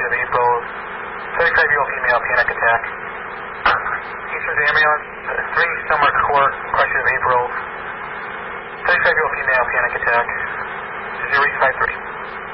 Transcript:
of April. 35-year-old female, panic attack. Eastern ambulance, 3 Stomach Court, question of April. 35-year-old female, panic attack. 08530.